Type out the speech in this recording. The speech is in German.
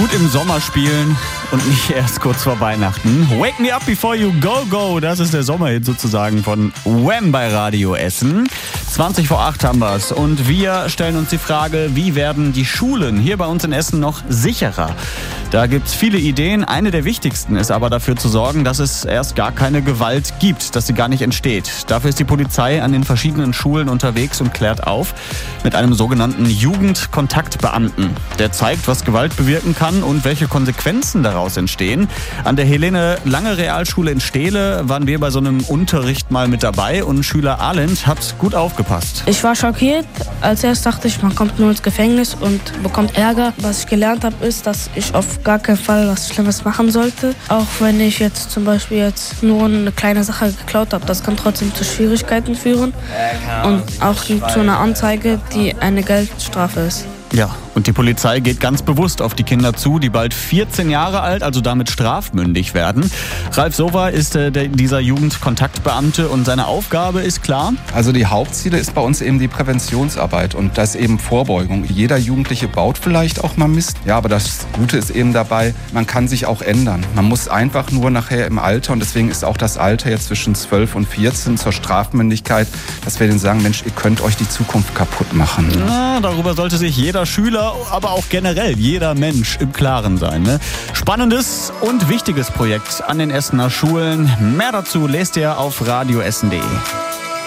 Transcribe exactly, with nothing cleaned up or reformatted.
und im Sommer spielen und nicht erst kurz vor Weihnachten. Wake Me Up Before You Go Go, das ist der Sommerhit sozusagen von Wham bei Radio Essen. zwanzig vor acht haben wir's und wir stellen uns die Frage, wie werden die Schulen hier bei uns in Essen noch sicherer? Da gibt's viele Ideen. Eine der wichtigsten ist aber dafür zu sorgen, dass es erst gar keine Gewalt gibt, dass sie gar nicht entsteht. Dafür ist die Polizei an den verschiedenen Schulen unterwegs und klärt auf mit einem sogenannten Jugendkontaktbeamten. Der zeigt, was Gewalt bewirken kann und welche Konsequenzen daraus entstehen. An der Helene Lange Realschule in Stehle waren wir bei so einem Unterricht mal mit dabei und Schüler Arlind hat gut aufgepasst. Ich war schockiert. Als erstes dachte ich, man kommt nur ins Gefängnis und bekommt Ärger. Was ich gelernt habe, ist, dass ich auf gar keinen Fall was Schlimmes machen sollte. Auch wenn ich jetzt zum Beispiel jetzt nur eine kleine Sache geklaut habe, das kann trotzdem zu Schwierigkeiten führen und auch zu einer Anzeige, die eine Geldstrafe ist. Ja, und die Polizei geht ganz bewusst auf die Kinder zu, die bald vierzehn Jahre alt, also damit strafmündig werden. Ralf Sowa ist äh, der, dieser Jugendkontaktbeamte und seine Aufgabe ist klar. Also die Hauptziele ist bei uns eben die Präventionsarbeit und das eben Vorbeugung. Jeder Jugendliche baut vielleicht auch mal Mist. Ja, aber das Gute ist eben dabei, man kann sich auch ändern. Man muss einfach nur nachher im Alter, und deswegen ist auch das Alter jetzt zwischen zwölf und vierzehn zur Strafmündigkeit, dass wir denen sagen, Mensch, ihr könnt euch die Zukunft kaputt machen. Na, darüber sollte sich jeder Schüler, aber auch generell jeder Mensch im Klaren sein. Ne? Spannendes und wichtiges Projekt an den Essener Schulen. Mehr dazu lest ihr auf radioessen punkt de.